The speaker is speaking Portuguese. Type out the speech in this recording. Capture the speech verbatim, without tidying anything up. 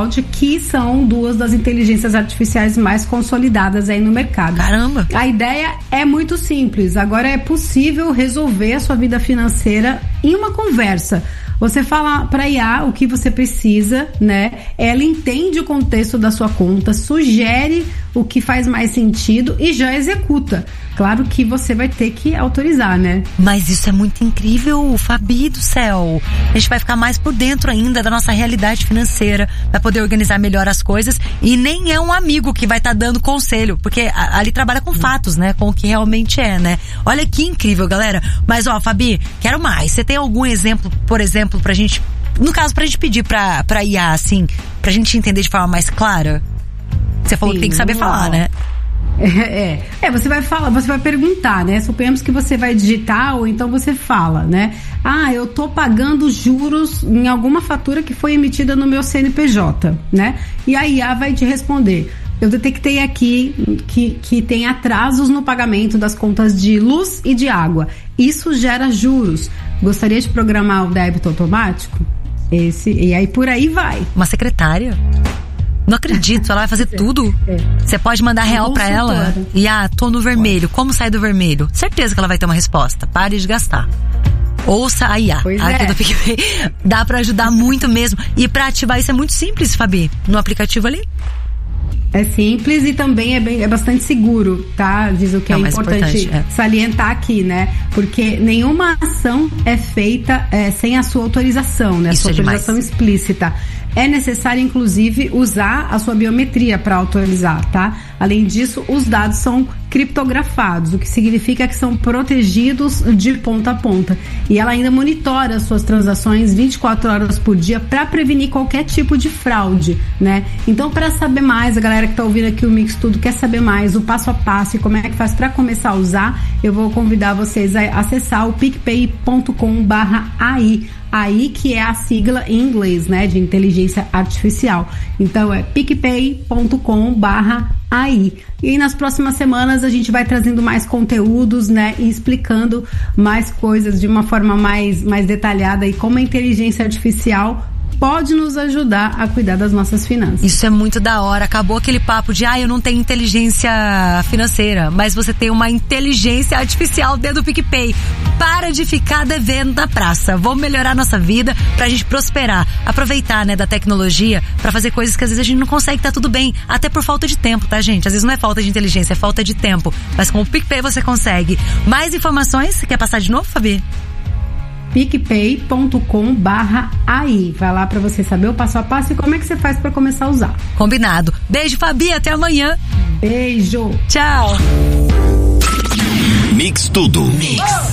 Claude, que são duas das inteligências artificiais mais consolidadas aí no mercado. Caramba! A ideia é muito simples. Agora é possível resolver a sua vida financeira em uma conversa. Você fala para I A o que você precisa, né? Ela entende o contexto da sua conta, sugere o que faz mais sentido e já executa. Claro que você vai ter que autorizar, né? Mas isso é muito incrível, Fabi do céu. A gente vai ficar mais por dentro ainda da nossa realidade financeira, vai poder organizar melhor as coisas e nem é um amigo que vai estar tá dando conselho, porque ali trabalha com fatos, né? Com o que realmente é, né? Olha que incrível, galera. Mas ó, Fabi, quero mais. Você tem algum exemplo, por exemplo, pra gente, no caso, pra gente pedir pra, pra I A, assim, pra gente entender de forma mais clara? Você falou Sim, que tem que saber uau. falar, né? É, é, você vai falar, você vai perguntar, né? Suponhamos que você vai digitar ou então você fala, né? Ah, eu tô pagando juros em alguma fatura que foi emitida no meu C N P J, né? E a I A vai te responder. Eu detectei aqui que, que tem atrasos no pagamento das contas de luz e de água. Isso gera juros. Gostaria de programar o débito automático? Esse, e aí por aí vai. Uma secretária? Não acredito, ela vai fazer tudo. Você é. pode mandar real pra ela. E ah, tô no vermelho. Como sair do vermelho? Certeza que ela vai ter uma resposta. Pare de gastar. Ouça a I A. Pois aqui é. do PicPay. Dá pra ajudar muito mesmo. E pra ativar isso é muito simples, Fabi. No aplicativo ali. É simples e também é, bem, é bastante seguro, tá? Diz o que Não, é importante, importante é. salientar aqui, né? Porque nenhuma ação é feita é, sem a sua autorização, né? A Isso sua é autorização demais. explícita. É necessário, inclusive, usar a sua biometria para autorizar, tá? Além disso, os dados são criptografados, o que significa que são protegidos de ponta a ponta. E ela ainda monitora as suas transações vinte e quatro horas por dia para prevenir qualquer tipo de fraude, né? Então, para saber mais, a galera que tá ouvindo aqui o Mix Tudo quer saber mais, o passo a passo e como é que faz para começar a usar, eu vou convidar vocês a acessar o picpay ponto com barra A I. A I, que é a sigla em inglês, né, de inteligência artificial. Então é picpay ponto com barra A I. E nas próximas semanas a gente vai trazendo mais conteúdos, né, e explicando mais coisas de uma forma mais, mais detalhada e como a inteligência artificial pode nos ajudar a cuidar das nossas finanças. Isso é muito da hora. Acabou aquele papo de, ah, eu não tenho inteligência financeira, mas você tem uma inteligência artificial dentro do PicPay. Para de ficar devendo na praça. Vamos melhorar a nossa vida pra gente prosperar. Aproveitar, né, da tecnologia pra fazer coisas que às vezes a gente não consegue, tá tudo bem. Até por falta de tempo, tá, gente? Às vezes não é falta de inteligência, é falta de tempo. Mas com o PicPay você consegue. Mais informações? Você quer passar de novo, Fabi? picpay ponto com barra A I. Vai lá pra você saber o passo a passo e como é que você faz pra começar a usar. Combinado. Beijo, Fabi. Até amanhã. Beijo. Tchau. Mix Tudo. Mix.